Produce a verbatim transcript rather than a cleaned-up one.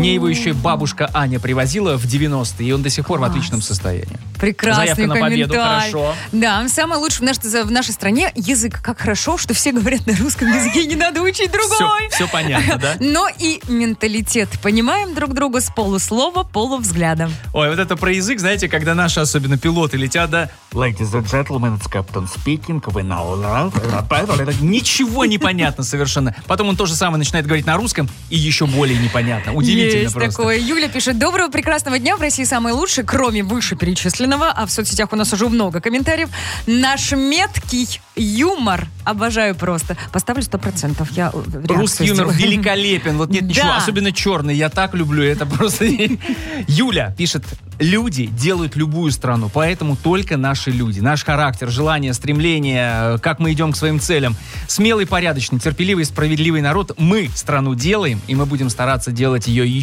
Мне его еще и бабушка Аня привозила в девяностые, и он до сих пор в отличном состоянии. Прекрасный Заявка на победу, комментарий. хорошо. Да, самое лучшее в нашей, в нашей стране язык. Как хорошо, что все говорят на русском языке, не надо учить другой. Все, все понятно, да? Но и менталитет. Понимаем друг друга с полуслова, полувзгляда. Ой, вот это про язык, знаете, когда наши, особенно пилоты, летят, да? Ladies and gentlemen, it's Captain speaking. We know. Ничего не понятно совершенно. Потом он то же самое начинает говорить на русском, и еще более непонятно. Удивительно Есть просто. такое. Юля пишет: доброго, прекрасного дня. В России самый лучший, кроме вышеперечисленного, а в соцсетях у нас уже много комментариев. Наш меткий юмор. Обожаю просто. Поставлю сто процентов. Я Русский юмор сделаю. великолепен. Вот нет ничего, Да. особенно черный. Я так люблю это просто. Юля пишет: люди делают любую страну, поэтому только наши люди. Наш характер, желание, стремление, как мы идем к своим целям. Смелый, порядочный, терпеливый, справедливый народ. Мы страну делаем, и мы будем стараться делать ее еще